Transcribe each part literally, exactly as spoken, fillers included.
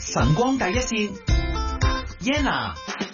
晨光第一線 Yenna。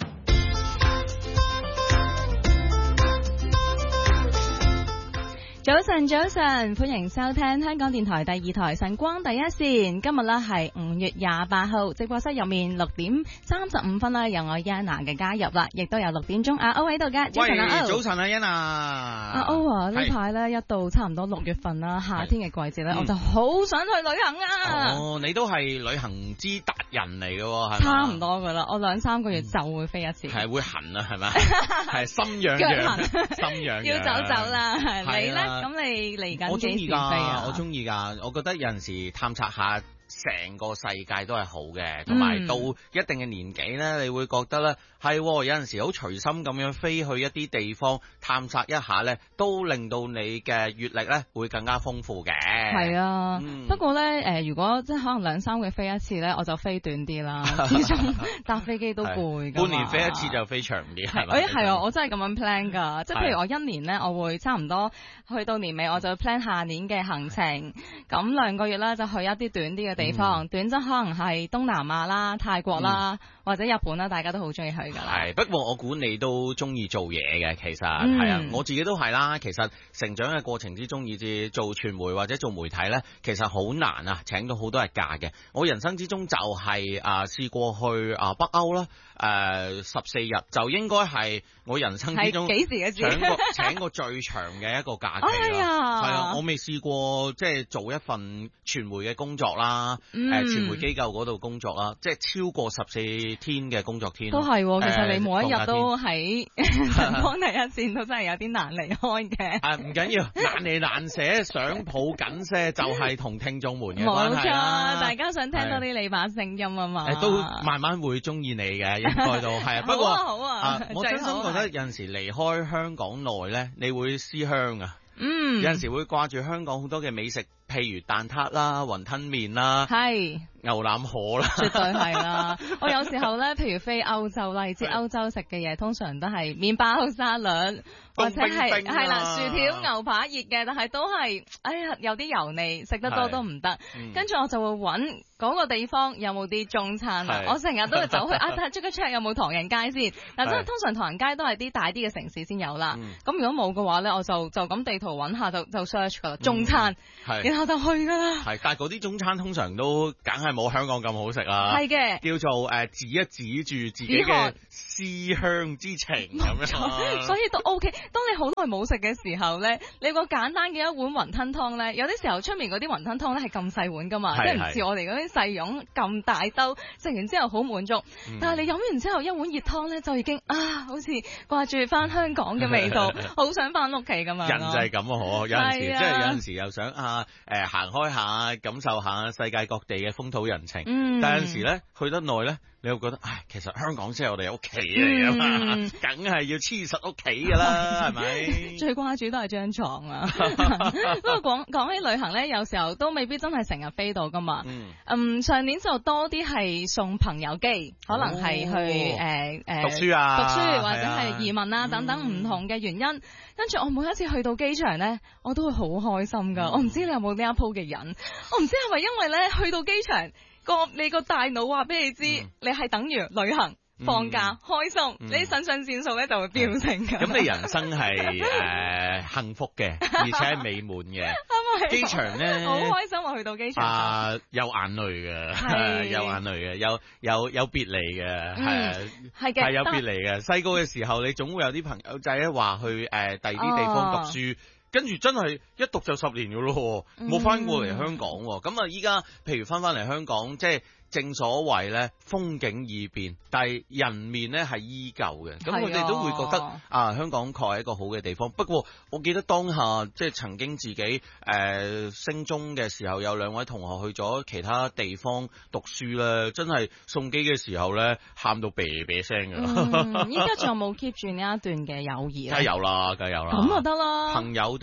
早晨，早晨，歡迎收聽香港電台第二台晨光第一線。今日呢係五月廿八號，直播室入面六點三十五分啦，有我 Yenna 嘅加入啦，亦都有六點鐘阿歐喺度嘅。早晨啊，歐。 早晨啊，Yenna。 阿歐啊，呢排呢一到差唔多六月份啦，夏天嘅季節呢，我就好想去旅行啊。 哦，你都係旅行之達人嚟嘅喎，係咪？ 差唔多噶啦，我兩三個月就會飛一次。 係會痕啊，係咪？係心癢癢，心癢癢。 要走走啦，你咧？咁你嚟緊幾時飛啊？ 我中意㗎，我覺得有陣時探測下成個世界都係好嘅，同埋到一定嘅年紀咧，你會覺得咧係有陣時好隨心咁樣飛去一啲地方探索一下咧，都令到你嘅閱歷咧會更加豐富嘅。 係啊，嗯、不過咧誒、呃，如果即係可能兩三個月飛一次咧，我就飛短啲啦。始終搭飛機都攰㗎。半年飛一次就飛長啲，係咪？ 誒係啊，我真係咁樣 plan 㗎。即係譬如我一年咧，我會差唔多去到年尾，我就 plan 下年嘅行程。咁兩個月咧就去一啲短啲嘅地方，嗯、短則可能係東南亞啦、泰國啦、嗯、或者日本啦，大家都好中意去㗎啦。 係，不過我估你都中意做嘢嘅，其實係、嗯、啊，我自己都係啦。其實成長嘅過程之中，以至做傳媒或者做媒體咧，其實好難啊，請到好多日假嘅。我人生之中就係、是、啊試過去啊北歐啦，誒十四日就應該係我人生之中幾時嘅事？ 請過請過最長嘅一個假期啦。係、哎、啊，我未試過即係做一份傳媒嘅工作啦，誒、嗯呃、傳媒機構嗰度工作啦，即係超過十四天嘅工作天。 都係、哦，其實你每一日都喺晨光第一線，都真係有啲難離開嘅。 啊，唔緊要，難離難捨，想抱緊些就係同聽眾們嘅關係啦。 冇錯，大家想聽到啲你把聲音啊嘛。 都慢慢會中意你嘅，應該都係啊。不過好啊，好啊， 我真心覺得有陣時離開香港內咧，你會思鄉啊。 嗯， 有陣時會掛住香港好多嘅美食，譬如蛋撻啦、雲吞麵啦， 係牛腩河啦， 絕對係啦。我有時候咧，譬如飛歐洲啦，你知歐洲食嘅嘢通常都係麵包、沙律，或者係係啦，薯條、牛扒熱嘅，但係都係哎呀有啲油膩，食得多都唔得。跟住、嗯、我就會揾嗰個地方有冇啲中餐啊。我成日都會走去啊，睇下 check 一 check 有冇唐人街先。嗱，即係通常唐人街都係啲大啲嘅城市先有啦。咁、嗯、如果冇嘅話咧，我就就咁地圖揾下就就 search 噶啦，中餐，嗯、然後就去噶啦。 係，但係嗰啲中餐通常都梗係冇香港咁好食啦。 係嘅， 叫做誒、呃、指一指住自己嘅思鄉之情咁樣。 所以都 OK。當你好耐冇食嘅時候咧，你個簡單嘅一碗雲吞湯咧，有啲時候出面嗰啲雲吞湯咧係咁細碗噶嘛，即係唔似我哋嗰啲細蓉咁大兜，食完之後好滿足。嗯、但係你飲完之後一碗熱湯咧，就已經啊，好似掛住翻香港嘅味道，好想翻屋企咁樣。 人就係咁啊，可有陣時即係有陣時又想啊誒行、呃、開下，感受下世界各地嘅風土人情。嗯、但係有陣時咧去得耐咧，你會覺得唉，其實香港先係我哋屋企嚟㗎嘛，梗係、嗯、要黐實屋企㗎啦，係咪？ 最掛住都係張床啊！不過講講起旅行咧，有時候都未必真係成日飛到㗎嘛。嗯，嗯，上年就多啲係送朋友機，可能係去誒誒、呃呃、讀書啊，讀書或者係移民啊，啊等等唔同嘅原因。跟住、嗯、我每一次去到機場咧，我都會好開心㗎。嗯、我唔知你有冇呢一鋪嘅癮，我唔知係咪因為咧去到機場。個你個大腦話俾你知，嗯、你係等於旅行、放假、嗯、開心，嗯、你腎上腺素咧就會飆升㗎。咁、 嗯、你人生係誒、呃、幸福嘅，而且係美滿嘅。機場咧好開心，我去到機場啊，有眼淚嘅，係有眼淚嘅，有有有別離嘅，係係嘅， 係有別離嘅。細個嘅時候，你總會有啲朋友仔咧話去誒第二啲地方讀書。哦，跟住真係一讀就十年㗎咯，冇翻過嚟香港。咁啊，依家譬如翻翻嚟香港，即係正所謂咧，風景易變，但係人面咧係依舊嘅。咁我哋都會覺得啊，香港確係一個好嘅地方。不過我記得當下即係曾經自己誒、呃、升中嘅時候，有兩位同學去咗其他地方讀書咧，真係送機嘅時候咧，喊到啤啤聲㗎。 依家仲有冇 keep 住呢一段嘅友誼咧？ 梗係有啦，梗係有啦。 咁就得啦。 朋友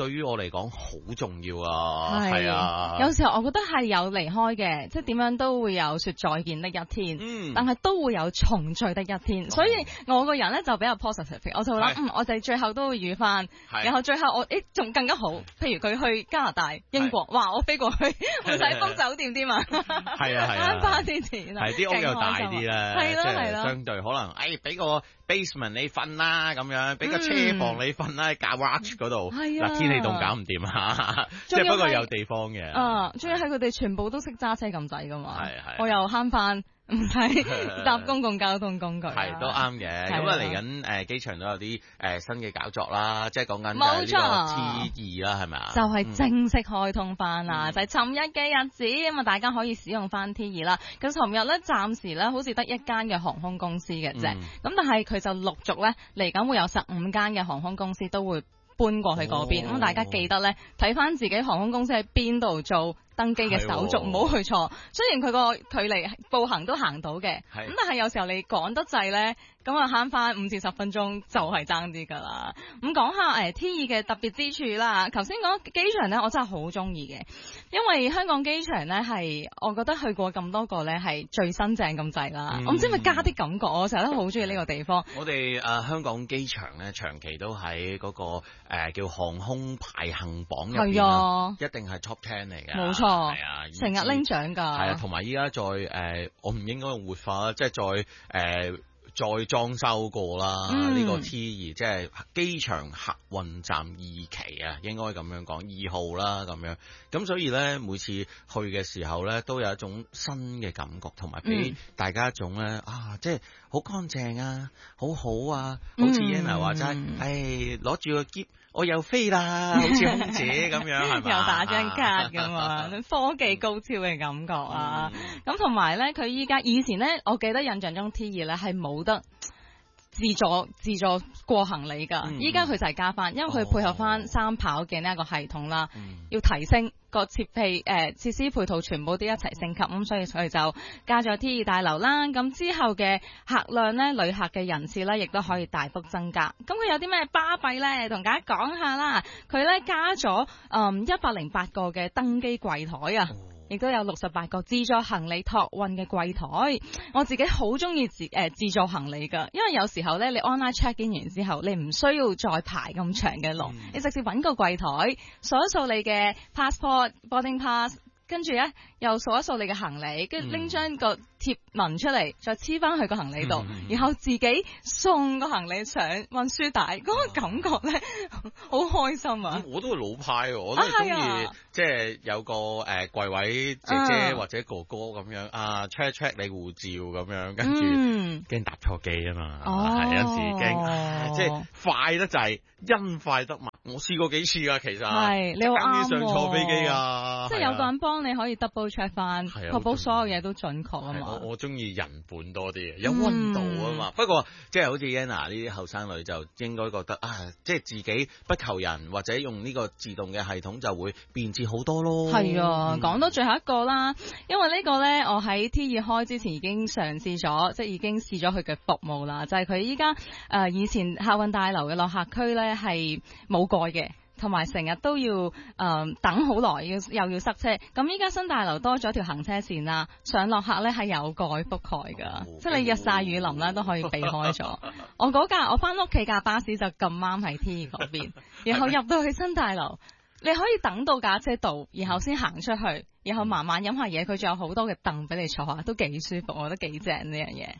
對於我嚟講好重要啊，係啊。 有時候我覺得係有離開嘅，即係點樣都會有說再見的一天，嗯、但係都會有重聚的一天。哦、所以我個人咧就比較 positive，我就會諗，嗯，我哋最後都會遇翻，然後最後我誒仲更加好。譬如佢去加拿大、英國，哇！我飛過去唔使 book 酒店添嘛，係啊係啊，慳翻啲錢， 係啲屋又大啲啦， 係咯係咯， 相對可能誒俾個 basement 你瞓啦咁樣，俾個車房你瞓啦，喺 garage 嗰度，嗱天氣凍搞唔掂啊，即係不過有地方嘅， 啊，仲要係佢哋全部都識揸車咁滯噶嘛， 係係， 我又慳翻。唔使搭公共交通工具， 係都啱嘅。咁啊嚟緊誒機場都有啲誒、呃、新嘅搞作啦，即係講緊呢個 T 二啦，係咪啊？ 就係正式開通翻啦，嗯、就係尋日嘅日子，咁啊大家可以使用翻 T 二啦。咁尋日咧暫時咧好似得一間嘅航空公司嘅啫，咁、嗯、但係佢就陸續咧嚟緊會有十五間嘅航空公司都會搬過去嗰邊，咁、哦、大家記得咧睇翻自己航空公司喺邊度做登機嘅手續，唔好、哦、去錯。雖然佢個距離步行都行到嘅，咁但係有時候你趕得滯咧，咁啊慳翻五至十分鐘就係爭啲㗎啦。咁講下誒 T 二嘅特別之處啦。頭先講機場咧，我真係好中意嘅，因為香港機場咧係我覺得去過咁多個咧係最新淨咁滯啦。嗯、我唔知係咪加啲感覺，我成日都好中意呢個地方。 我哋誒、呃、香港機場咧長期都喺嗰、那個、呃、叫航空排行榜入邊啦，一定係 top ten 嚟嘅。 冇錯，係啊，成日拎獎㗎。係啊， 同埋依家再誒、呃，我唔應該用活化啦，即係再誒。呃再裝修過啦，呢、嗯、個 T 二即係機場客運站二期啊，應該咁樣講二號啦咁樣。咁所以咧，每次去嘅時候咧，都有一種新嘅感覺，同埋俾大家一種咧、嗯、啊，即係好乾淨啊，好好啊，好似 Anna 話齋，誒攞住個篋。我又飛啦，好似空姐咁樣，係咪？ 又打張卡咁啊，科技高超嘅感覺啊！咁同埋咧，佢依家以前咧，我記得印象中 T 二咧係冇得自助自助過行李㗎。依家佢就係加翻，因為佢配合翻三跑嘅呢一個系統啦，嗯、要提升個設備誒、呃、設施配套全部都一齊升級，咁所以佢就加咗 T 二大樓啦。咁之後嘅客量咧，旅客嘅人次咧，亦都可以大幅增加。咁佢有啲咩巴閉咧？同大家講下啦。佢咧加咗誒一百零八個嘅登機櫃台啊！亦都有六十八個自助行李託運嘅櫃台，我自己好中意自誒自助行李㗎，因為有時候咧你 online check in 完之後，你唔需要再排咁長嘅龍，嗯、你直接揾個櫃台掃一掃你嘅 passport boarding pass，跟住咧又掃一掃你嘅行李，跟住拎張個貼文出嚟，再黐翻去個行李度，嗯、然後自己送個行李上運輸帶，嗰、那個感覺咧好開心啊！ 我都係老派，我都係中意即係有個誒櫃位姐姐或者哥哥咁樣啊 check check 你護照咁樣，跟住驚搭錯機啊嘛，係、哦、有時驚即係快得滯，因快得慢。我試過幾次噶，其實係你好啱上錯飛機啊， 即係有個人幫你可以 double check 翻，確保所有嘢都準確啊嘛。 我我中意人本多啲，有溫度啊嘛。嗯、不過即係好似 Anna 呢啲後生女就應該覺得啊，即係自己不求人或者用呢個自動嘅系統就會便捷好多咯。 係啊，講到、嗯、最後一個啦，因為呢個咧我喺 T 二開之前已經嘗試咗，即係已經試咗佢嘅服務啦。就係佢依家誒以前客運大樓嘅落客區咧係冇蓋嘅。同埋成日都要誒、呃、等好耐，要又要塞車。咁依家新大樓多咗條行車線啦，上落客咧係有蓋覆蓋㗎，哦、即係你日曬雨淋咧都可以避開咗。我嗰架我翻屋企架巴士就咁啱喺 T 二嗰邊，然後入到去新大樓，你可以等到架車到，然後先行出去，然後慢慢飲下嘢。佢仲有好多嘅凳俾你坐下，都幾舒服，我覺得幾正呢樣嘢。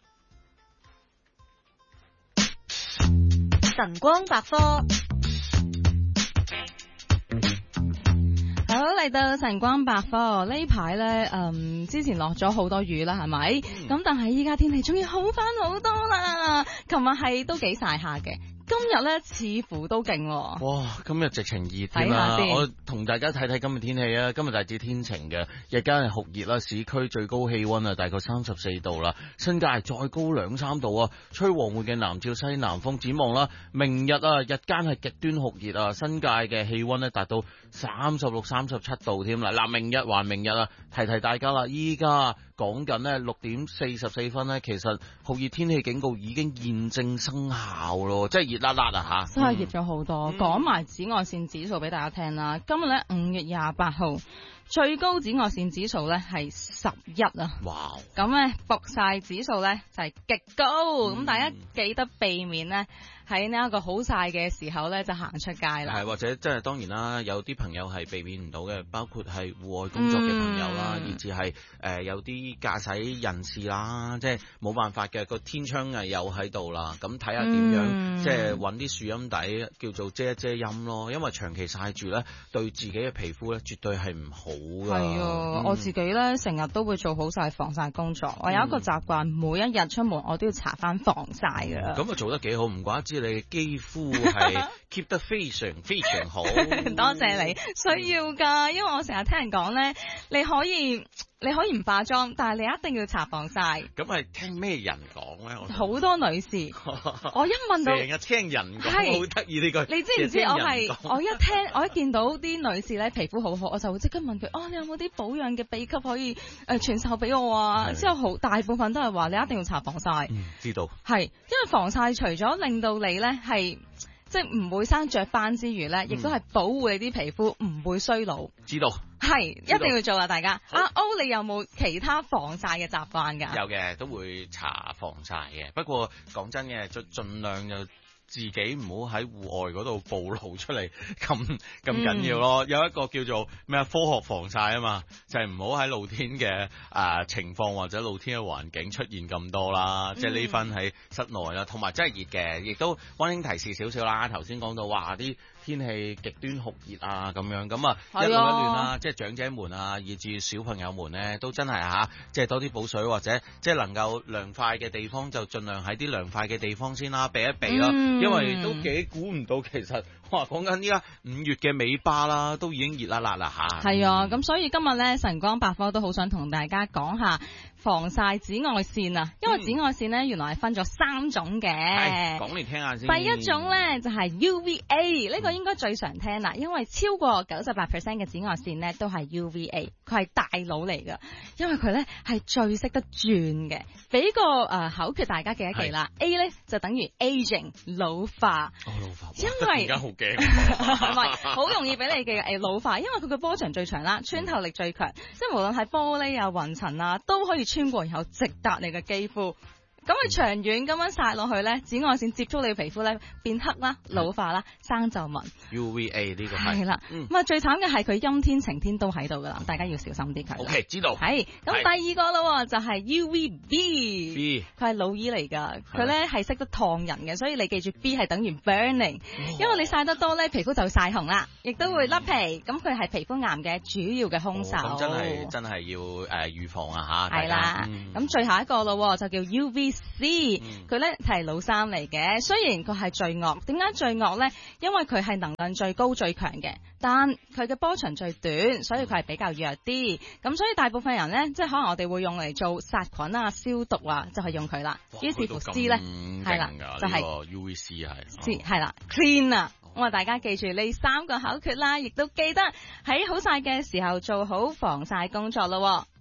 晨光百科。 好，嚟到晨光百科呢排咧，嗯，之前落咗好多雨啦，係咪？咁、嗯、但係依家天氣終於好翻好多啦。琴日係都幾曬下嘅。今日咧似乎都勁喎。 哇！今日直情熱添啦。我同大家睇睇今日天氣啊。今日大致天晴嘅，日間係酷熱啦。市區最高氣溫啊，大概三十四度啦。新界再高兩三度啊。吹和緩嘅南至西南風。展望啦，明日啊，日間係極端酷熱啊。新界嘅氣溫咧達到三十六、三十七度添啦。嗱，明日還明日啊，提提大家啦，依家講緊咧六點四十四分咧，其實酷熱天氣警告已經現正生效咯，即係熱辣辣啊嚇！ 真係熱咗好多。講埋紫外線指數俾大家聽啦。今日咧五月廿八號，最高紫外線指數咧係十一啊！哇！咁咧曝曬指數咧就係極高，咁、嗯、大家記得避免咧喺呢一個好曬嘅時候咧就行出街啦。 係或者即係當然啦，有啲朋友係避免唔到嘅，包括係戶外工作嘅朋友啦，嗯、以至係誒、呃、有啲駕駛人士啦，即係冇辦法嘅，個天窗係有喺度啦，咁睇下點樣、嗯、即係揾啲樹蔭底叫做遮一遮陰咯，因為長期曬住咧對自己嘅皮膚咧絕對係唔好㗎。係啊， 嗯、我自己咧成日都會做好晒防曬工作，我有一個習慣，每一日出門我都要搽翻防曬㗎。 咁啊、嗯、做得幾好，唔怪之你嘅肌膚係 keep 得非常非常好。 多謝你，需要㗎，因為我成日聽人講咧，你可以。你可以唔化妝，但係你一定要搽防曬。 咁係聽咩人講咧？ 好多女士，我一問到成日聽人講，好得意呢句。 你知唔知我係我一聽我一見到啲女士咧皮膚好好，我就會即刻問佢：哦，你有冇啲保養嘅秘笈可以誒、呃、傳授俾我啊？之後好大部分都係話你一定要搽防曬。 嗯，知道。係， 因為防曬除咗令到你咧係。即係唔會生雀斑之餘咧，亦都係保護你啲皮膚唔會衰老。 知道， 係一定要做啊！大家，阿歐你有冇其他防曬嘅習慣㗎？ 有嘅，都會搽防曬嘅。不過講真嘅，就盡量就自己唔好喺戶外嗰度暴露出嚟咁咁緊要咯。嗯、有一個叫做咩啊科學防曬啊嘛，就係唔好喺露天嘅啊、呃、情況或者露天嘅環境出現咁多啦。嗯、即係呢分喺室內啦，同埋真係熱嘅，亦都溫馨提示少少啦。頭先講到話啲天氣極端酷熱啊咁樣，咁啊一路一亂啦，即係長者們啊，以至小朋友們咧，都真係嚇，即係多啲補水或者即係能夠涼快嘅地方就盡量喺啲涼快嘅地方先啦，避一避啦，嗯、因為都幾估唔到其實。哇！講緊依家五月嘅尾巴啦，都已經熱辣辣啦嚇。係啊，咁、嗯、所以今日咧晨光百科都好想同大家講下防曬紫外線啊，因為紫外線咧原來係分咗三種嘅。 係，講嚟聽下先。 第一種咧就係 U V A， 呢個應該最常聽啦，因為超過九十八 percent 嘅紫外線咧都係 U V A， 佢係大佬嚟㗎，因為佢咧係最識得轉嘅。俾個誒、呃、口訣大家記一記啦 ，A 咧就等於 aging 老化。 哦，老化。 因為唔係， 好容易俾你嘅誒老化，因為佢嘅波長最長啦，穿透力最強，即係無論係玻璃啊、雲層啊，都可以穿過然後直達你嘅肌膚。咁佢長遠咁樣曬落去咧，紫外線接觸你嘅皮膚咧，變黑啦、老化啦、生皺紋。 U V A 呢個係。係啦， 咁啊最慘嘅係佢陰天晴天都喺度噶啦，大家要小心啲佢。 O K，知道。係。 咁第二個咯就係 U V B。B。佢係老二嚟㗎，佢咧係識得燙人嘅，所以你記住 B 係等於 burning，因為你曬得多咧，皮膚就會曬紅啦，亦都會甩皮，咁佢係皮膚癌嘅主要嘅兇手。 咁真係真係要誒預防啊嚇。 係啦。咁最後一個咯就叫 U V C，佢咧係老三嚟嘅，雖然佢係最惡，點解最惡咧？因為佢係能量最高最強嘅，但佢嘅波長最短，所以佢係比較弱啲。咁所以大部分人咧，即係可能我哋會用嚟做殺菌啊、消毒啊，就係、是、用佢啦。於是乎 C 咧，係啦，就係、是、 U V C 係 C 係啦 ，clean 啊！咁啊，大家記住呢三個口訣啦，亦都記得喺好曬嘅時候做好防曬工作咯。